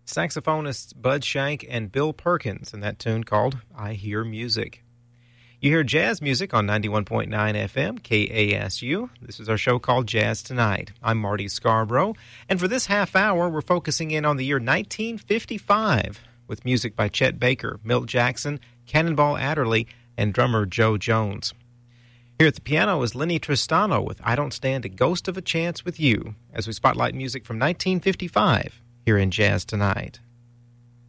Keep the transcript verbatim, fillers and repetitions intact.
saxophonists Bud Shank and Bill Perkins in that tune called I Hear Music. You hear jazz music on ninety-one point nine F M, K A S U. This is our show called Jazz Tonight. I'm Marty Scarborough, and for this half hour, we're focusing in on the year nineteen fifty-five with music by Chet Baker, Milt Jackson, Cannonball Adderley, and drummer Joe Jones. Here at the piano is Lenny Tristano with I Don't Stand a Ghost of a Chance with You, as we spotlight music from nineteen fifty-five here in Jazz Tonight.